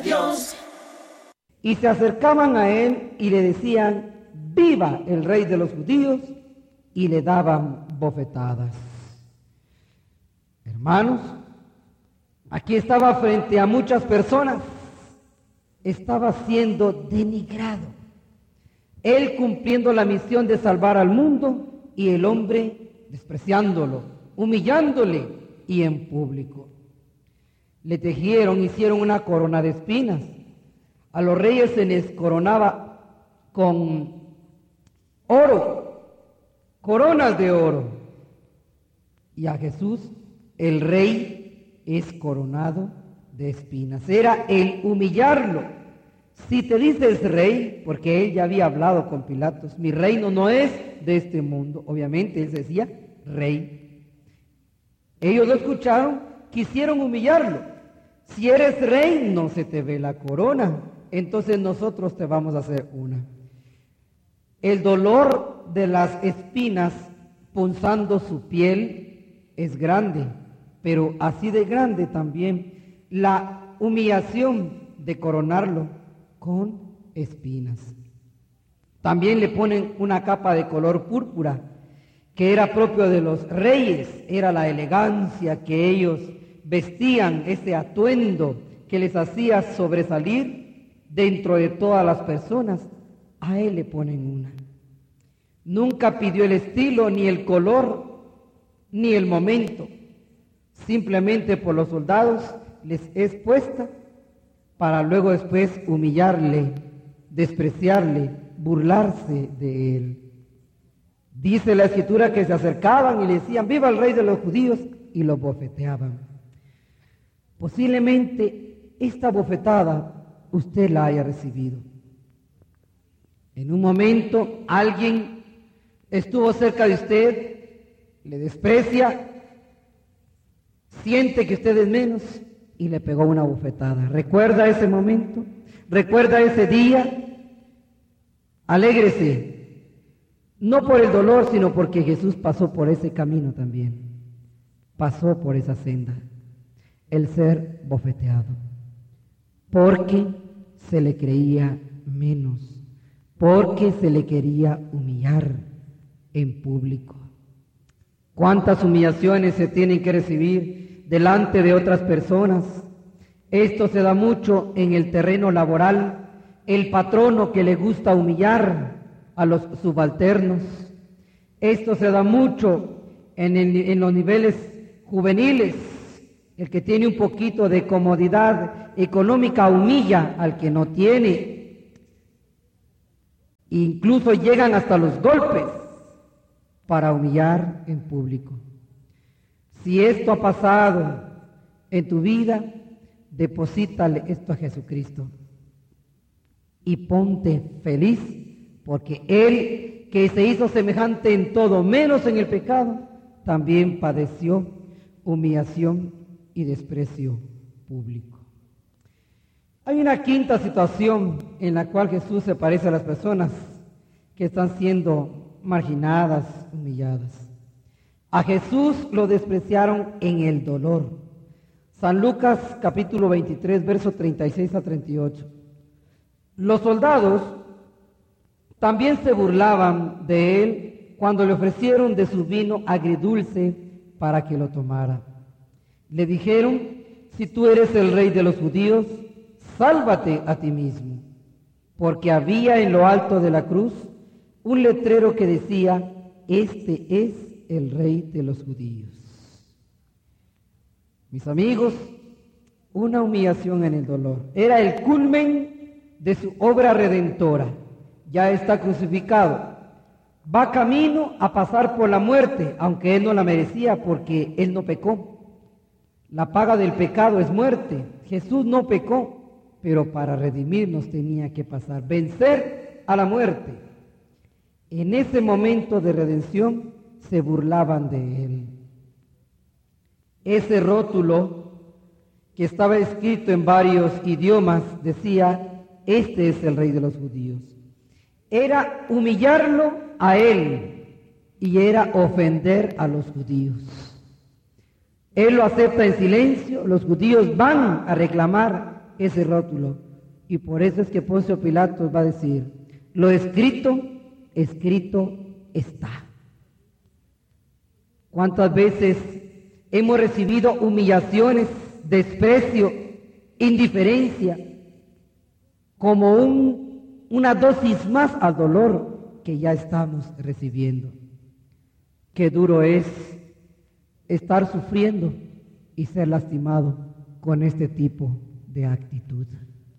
Dios. Y se acercaban a él y le decían: ¡viva el rey de los judíos! Y le daban bofetadas. Hermanos, aquí estaba frente a muchas personas, estaba siendo denigrado. Él cumpliendo la misión de salvar al mundo y el hombre despreciándolo, humillándole y en público. Le tejieron, hicieron una corona de espinas. A los reyes se les coronaba con oro, coronas de oro. Y a Jesús, el rey, es coronado de espinas. Era el humillarlo. Si te dices rey, porque él ya había hablado con Pilatos, mi reino no es de este mundo. Obviamente él decía rey. Ellos lo escucharon, quisieron humillarlo. Si eres rey, no se te ve la corona, entonces nosotros te vamos a hacer una. El dolor de las espinas punzando su piel es grande, pero así de grande también la humillación de coronarlo con espinas. También le ponen una capa de color púrpura, que era propio de los reyes, era la elegancia que ellos vestían, ese atuendo que les hacía sobresalir dentro de todas las personas. A él le ponen una. Nunca pidió el estilo, ni el color, ni el momento. Simplemente por los soldados les es puesta para luego después humillarle, despreciarle, burlarse de él. Dice la Escritura que se acercaban y le decían: ¡viva el rey de los judíos! Y lo bofeteaban. Posiblemente esta bofetada usted la haya recibido. En un momento alguien estuvo cerca de usted, le desprecia, siente que usted es menos y le pegó una bofetada. ¿Recuerda ese momento? ¿Recuerda ese día? Alégrese, no por el dolor, sino porque Jesús pasó por ese camino también. Pasó por esa senda, el ser bofeteado, porque se le creía menos, porque se le quería humillar en público. ¿Cuántas humillaciones se tienen que recibir delante de otras personas? Esto se da mucho en el terreno laboral. El patrono que le gusta humillar a los subalternos. Esto se da mucho en los niveles juveniles. El que tiene un poquito de comodidad económica humilla al que no tiene. Incluso llegan hasta los golpes para humillar en público. Si esto ha pasado en tu vida, deposítale esto a Jesucristo y ponte feliz, porque Él, que se hizo semejante en todo, menos en el pecado, también padeció humillación y desprecio público. Hay una quinta situación en la cual Jesús se parece a las personas que están siendo marginadas, humilladas. A Jesús lo despreciaron en el dolor. San Lucas capítulo 23, versos 36 a 38. Los soldados también se burlaban de él cuando le ofrecieron de su vino agridulce para que lo tomara. Le dijeron: si tú eres el rey de los judíos, sálvate a ti mismo. Porque había en lo alto de la cruz un letrero que decía: este es el rey de los judíos. Mis amigos, una humillación en el dolor. Era el culmen de su obra redentora. Ya está crucificado. Va camino a pasar por la muerte, aunque él no la merecía porque él no pecó. La paga del pecado es muerte. Jesús no pecó, pero para redimirnos tenía que pasar, vencer a la muerte. En ese momento de redención se burlaban de él. Ese rótulo que estaba escrito en varios idiomas decía: este es el rey de los judíos. Era humillarlo a él y era ofender a los judíos. Él lo acepta en silencio, los judíos van a reclamar ese rótulo. Y por eso es que Poncio Pilatos va a decir, lo escrito, escrito está. ¿Cuántas veces hemos recibido humillaciones, desprecio, indiferencia, como una dosis más al dolor que ya estamos recibiendo? Qué duro es estar sufriendo y ser lastimado con este tipo de actitud.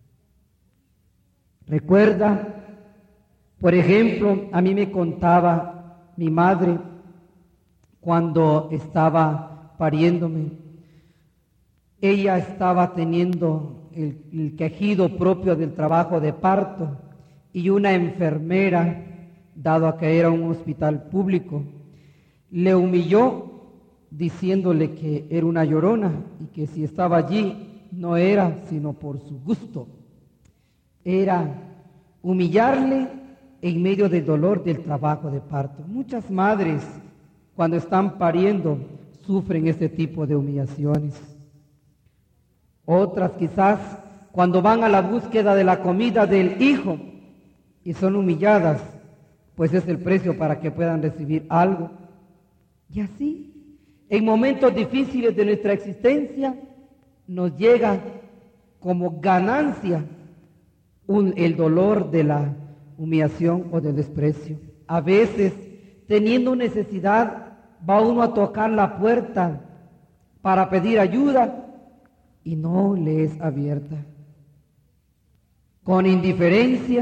Recuerda, por ejemplo, a mí me contaba mi madre cuando estaba pariéndome, ella estaba teniendo el quejido propio del trabajo de parto y una enfermera, dado a que era un hospital público, le humilló diciéndole que era una llorona y que si estaba allí no era sino por su gusto. Era humillarle en medio del dolor del trabajo de parto. Muchas madres, cuando están pariendo, sufren este tipo de humillaciones. Otras quizás cuando van a la búsqueda de la comida del hijo y son humilladas, pues es el precio para que puedan recibir algo. Y así, en momentos difíciles de nuestra existencia, nos llega como ganancia el dolor de la humillación o del desprecio. A veces, teniendo necesidad, va uno a tocar la puerta para pedir ayuda y no le es abierta. Con indiferencia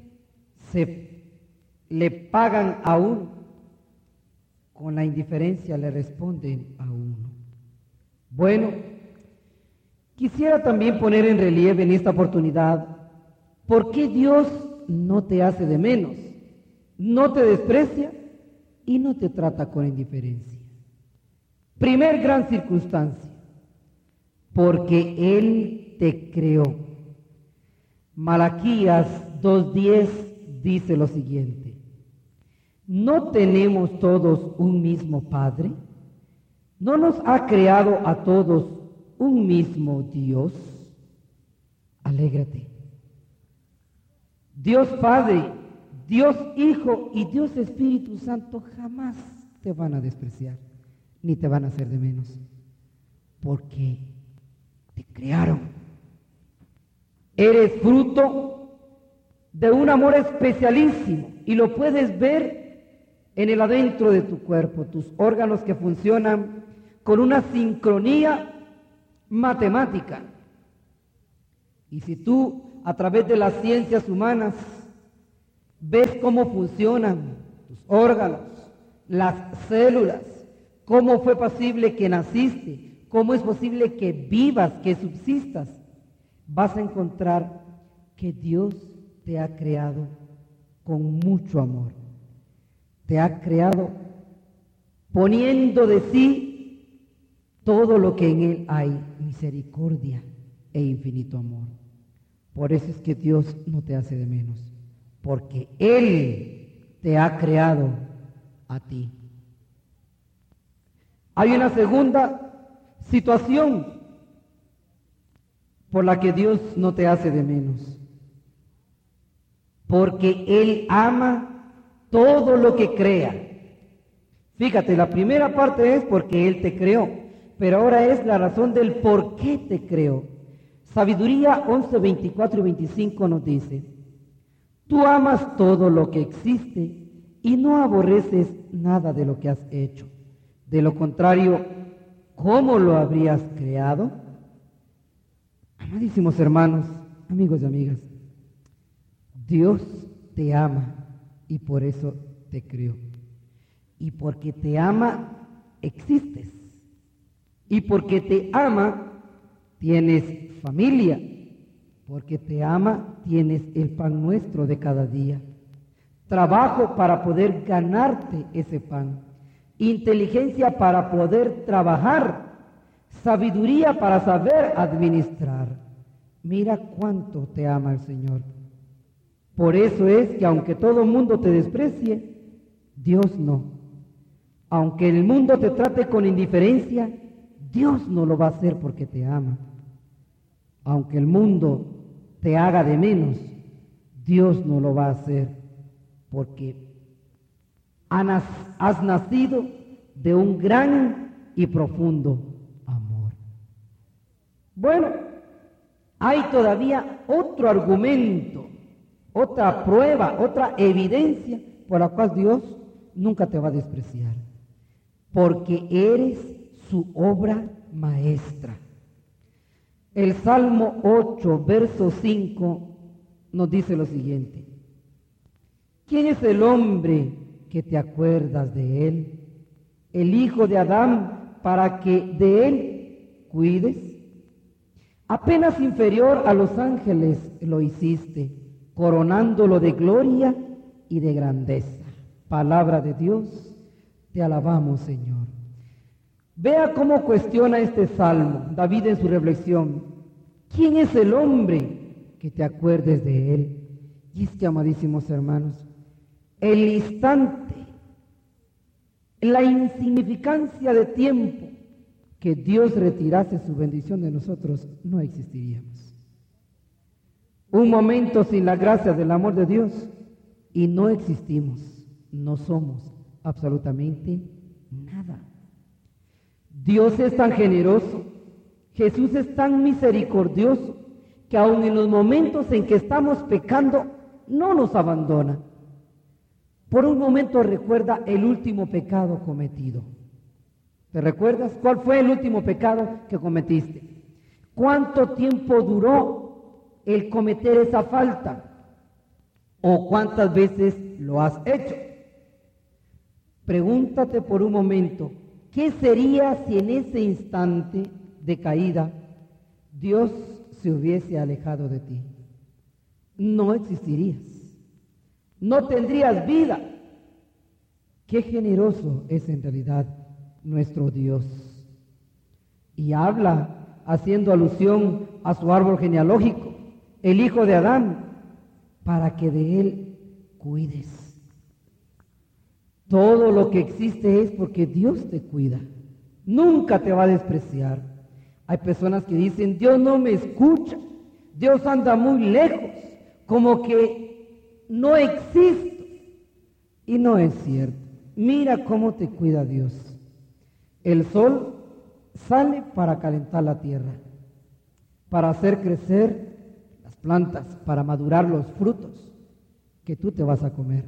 le pagan a uno. Con la indiferencia le responden a uno. Bueno, quisiera también poner en relieve en esta oportunidad por qué Dios no te hace de menos, no te desprecia y no te trata con indiferencia. Primer gran circunstancia, porque Él te creó. Malaquías 2:10 dice lo siguiente: ¿no tenemos todos un mismo Padre? ¿No nos ha creado a todos un mismo Dios? Alégrate. Dios Padre, Dios Hijo y Dios Espíritu Santo jamás te van a despreciar, ni te van a hacer de menos, porque te crearon. Eres fruto de un amor especialísimo y lo puedes ver en el adentro de tu cuerpo, tus órganos que funcionan con una sincronía matemática. Y si tú, a través de las ciencias humanas, ves cómo funcionan tus órganos, las células, cómo fue posible que naciste, cómo es posible que vivas, que subsistas, vas a encontrar que Dios te ha creado con mucho amor. Te ha creado poniendo de sí todo lo que en Él hay, misericordia e infinito amor. Por eso es que Dios no te hace de menos, porque Él te ha creado a ti. Hay una segunda situación por la que Dios no te hace de menos, porque Él ama todo lo que crea. Fíjate, la primera parte es porque Él te creó, pero ahora es la razón del por qué te creó. Sabiduría 11, 24 y 25 nos dice: tú amas todo lo que existe y no aborreces nada de lo que has hecho. De lo contrario, ¿cómo lo habrías creado? Amadísimos hermanos, amigos y amigas, Dios te ama y por eso te creó. Y porque te ama, existes. Y porque te ama, tienes familia. Porque te ama, tienes el pan nuestro de cada día. Trabajo para poder ganarte ese pan. Inteligencia para poder trabajar. Sabiduría para saber administrar. Mira cuánto te ama el Señor. Por eso es que aunque todo el mundo te desprecie, Dios no. Aunque el mundo te trate con indiferencia, Dios no lo va a hacer porque te ama. aunque el mundo te haga de menos, Dios no lo va a hacer, porque has nacido de un gran y profundo amor. Bueno, hay todavía otro argumento, otra prueba, otra evidencia por la cual Dios nunca te va a despreciar, porque eres su obra maestra. El Salmo 8, verso 5 nos dice lo siguiente: ¿quién es el hombre que te acuerdas de él? El hijo de Adán, para que de él cuides. Apenas inferior a los ángeles lo hiciste, coronándolo de gloria y de grandeza. Palabra de Dios, te alabamos, Señor. Vea cómo cuestiona este salmo David en su reflexión. ¿Quién es el hombre que te acuerdes de él? Y es que, amadísimos hermanos, el instante, la insignificancia de tiempo que Dios retirase su bendición de nosotros, no existiríamos. Un momento sin la gracia del amor de Dios y no existimos, no somos absolutamente nada. Dios es tan generoso, Jesús es tan misericordioso, que aun en los momentos en que estamos pecando, no nos abandona. Por un momento recuerda el último pecado cometido. ¿Te recuerdas cuál fue el último pecado que cometiste? ¿Cuánto tiempo duró el cometer esa falta? ¿O cuántas veces lo has hecho? Pregúntate por un momento, ¿qué sería si en ese instante de caída Dios se hubiese alejado de ti? No existirías, no tendrías vida. Qué generoso es en realidad nuestro Dios. Y habla haciendo alusión a su árbol genealógico, el hijo de Adán, para que de él cuides. Todo lo que existe es porque Dios te cuida, nunca te va a despreciar. Hay personas que dicen: Dios no me escucha, Dios anda muy lejos, como que no existo. Y no es cierto. Mira cómo te cuida Dios. El sol sale para calentar la tierra, para hacer crecer las plantas, para madurar los frutos que tú te vas a comer.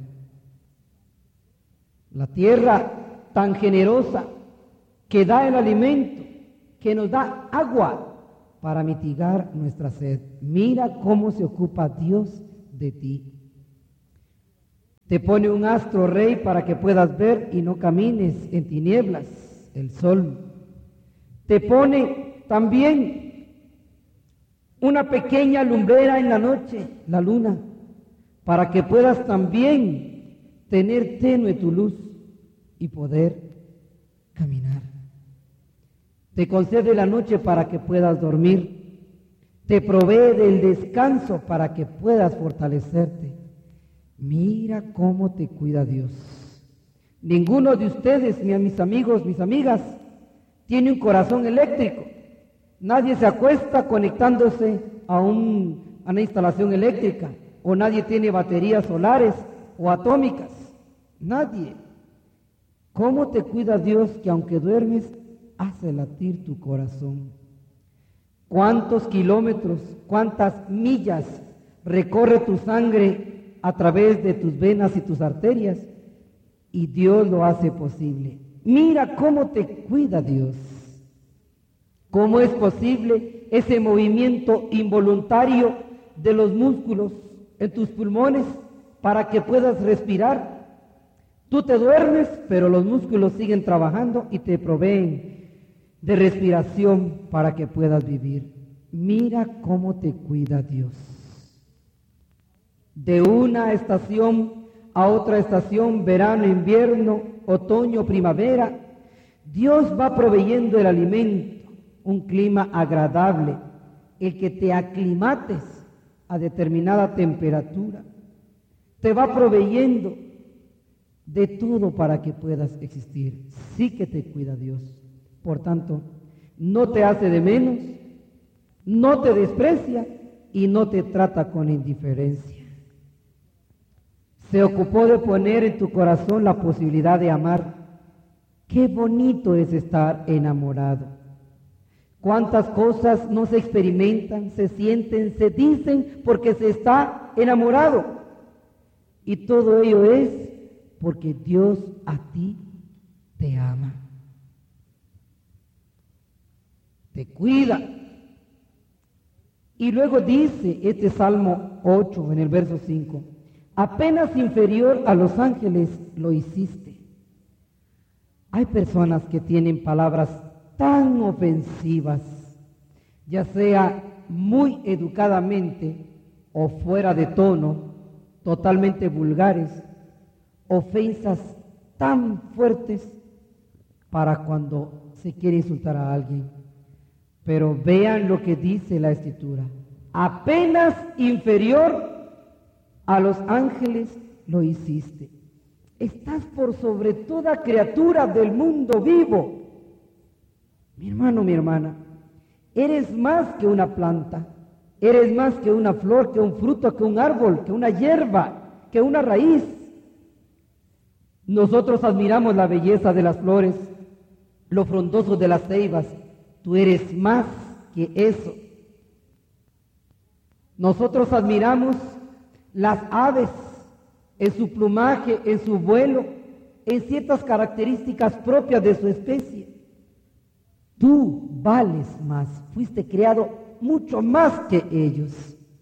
La tierra tan generosa que da el alimento, que nos da agua para mitigar nuestra sed. Mira cómo se ocupa Dios de ti. Te pone un astro rey para que puedas ver y no camines en tinieblas, el sol. Te pone también una pequeña lumbrera en la noche, la luna, para que puedas también tener tenue tu luz y poder caminar. Te concede la noche para que puedas dormir. Te provee del descanso para que puedas fortalecerte. Mira cómo te cuida Dios. Ninguno de ustedes, ni a mis amigos, mis amigas, tiene un corazón eléctrico. Nadie se acuesta conectándose a una instalación eléctrica, o nadie tiene baterías solares o atómicas. Nadie. ¿Cómo te cuida Dios que aunque duermes, hace latir tu corazón? ¿Cuántos kilómetros, cuántas millas recorre tu sangre a través de tus venas y tus arterias? Y Dios lo hace posible. Mira cómo te cuida Dios. ¿Cómo es posible ese movimiento involuntario de los músculos en tus pulmones para que puedas respirar? Tú te duermes, pero los músculos siguen trabajando y te proveen de respiración para que puedas vivir. Mira cómo te cuida Dios. De una estación a otra estación, verano, invierno, otoño, primavera, Dios va proveyendo el alimento, un clima agradable, el que te aclimates a determinada temperatura. Te va proveyendo de todo para que puedas existir. Sí que te cuida Dios. Por tanto, no te hace de menos, no te desprecia y no te trata con indiferencia. Se ocupó de poner en tu corazón la posibilidad de amar. Qué bonito es estar enamorado. Cuántas cosas no se experimentan, se sienten, se dicen porque se está enamorado. Y todo ello es porque Dios a ti te ama. Te cuida. Y luego dice este Salmo 8 en el verso 5, apenas inferior a los ángeles lo hiciste. Hay personas que tienen palabras tan ofensivas, ya sea muy educadamente o fuera de tono, totalmente vulgares, ofensas tan fuertes para cuando se quiere insultar a alguien. Pero vean lo que dice la Escritura, apenas inferior a los ángeles lo hiciste. Estás por sobre toda criatura del mundo vivo. Mi hermano, mi hermana, eres más que una planta, eres más que una flor, que un fruto, que un árbol, que una hierba, que una raíz. Nosotros admiramos la belleza de las flores, lo frondoso de las ceibas. Tú eres más que eso. Nosotros admiramos las aves en su plumaje, en su vuelo, en ciertas características propias de su especie. Tú vales más, fuiste creado mucho más que ellos.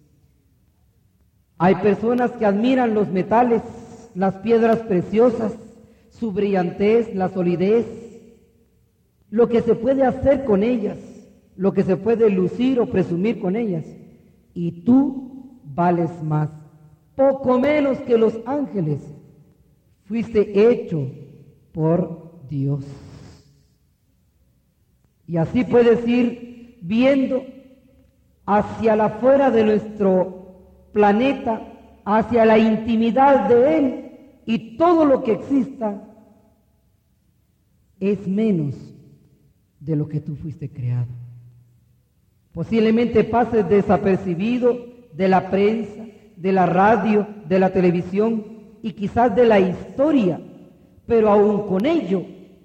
Hay personas que admiran los metales, las piedras preciosas, su brillantez, la solidez, lo que se puede hacer con ellas, lo que se puede lucir o presumir con ellas. Y tú vales más, poco menos que los ángeles. Fuiste hecho por Dios. Y así puedes ir viendo hacia la afuera de nuestro planeta, hacia la intimidad de Él, y todo lo que exista es menos de lo que tú fuiste creado. Posiblemente pases desapercibido de la prensa, de la radio, de la televisión y quizás de la historia, pero aún con ello,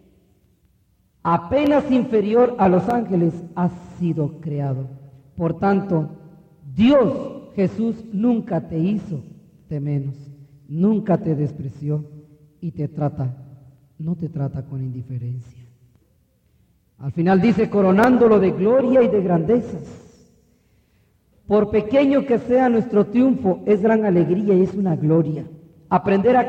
apenas inferior a los ángeles has sido creado. Por tanto, Dios, Jesús, nunca te hizo de menos, nunca te despreció y no te trata con indiferencia. Al final dice, coronándolo de gloria y de grandezas. Por pequeño que sea nuestro triunfo, es gran alegría y es una gloria. Aprender a